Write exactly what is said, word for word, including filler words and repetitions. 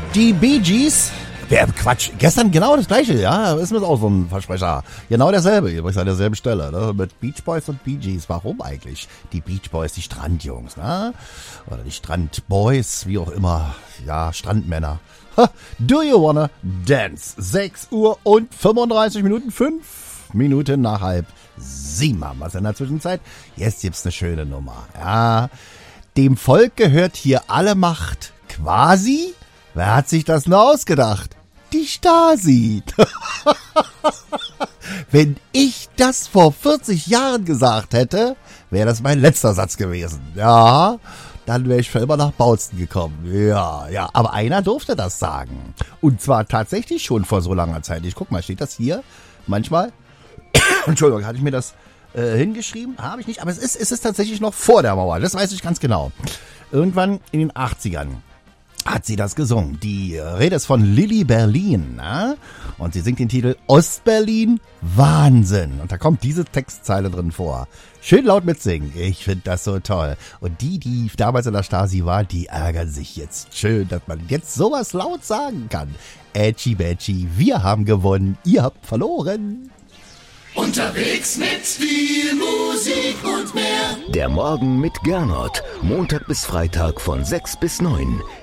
Die Bee Gees. Wer, Quatsch, gestern genau das gleiche, ja, ist mir auch so ein Versprecher. Genau derselbe, übrigens an derselben Stelle, ne? Mit Beach Boys und Bee Gees. Warum eigentlich? Die Beach Boys, die Strandjungs, ne? Oder die Strandboys, wie auch immer. Ja, Strandmänner. Ha, do you wanna dance? sechs Uhr und fünfunddreißig Minuten, fünf Minuten nach halb sieben haben wir es in der Zwischenzeit. Jetzt gibt's eine schöne Nummer, ja. Dem Volk gehört hier alle Macht. Quasi? Wer hat sich das nur ausgedacht? Die Stasi. Wenn ich das vor vierzig Jahren gesagt hätte, wäre das mein letzter Satz gewesen. Ja, dann wäre ich für immer nach Bautzen gekommen. Ja, ja, aber einer durfte das sagen. Und zwar tatsächlich schon vor so langer Zeit. Ich guck mal, steht das hier? Manchmal? Entschuldigung, hatte ich mir das äh, hingeschrieben? Habe ich nicht, aber es ist, es ist tatsächlich noch vor der Mauer. Das weiß ich ganz genau. Irgendwann in den achtzigern. Hat sie das gesungen. Die Rede ist von Lilly Berlin, na? Und sie singt den Titel Ostberlin Wahnsinn. Und da kommt diese Textzeile drin vor. Schön laut mitsingen. Ich finde das so toll. Und die, die damals in der Stasi war, die ärgern sich jetzt. Schön, dass man jetzt sowas laut sagen kann. Ätschi Bätschi, wir haben gewonnen, ihr habt verloren. Unterwegs mit viel Musik und mehr. Der Morgen mit Gernot. Montag bis Freitag von sechs bis neun.